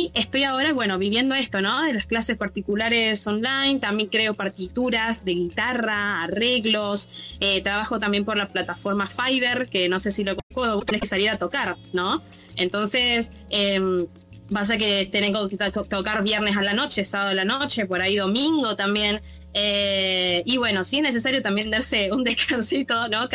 Y estoy ahora, bueno, viviendo esto, ¿no? De las clases particulares online, también creo partituras de guitarra, arreglos, trabajo también por la plataforma Fiverr, que no sé si lo conozco, vos tenés que salir a tocar, ¿no? Entonces, pasa que tengo que tocar viernes a la noche, sábado a la noche, por ahí domingo también. Y bueno, sí es necesario también darse un descansito, ¿no?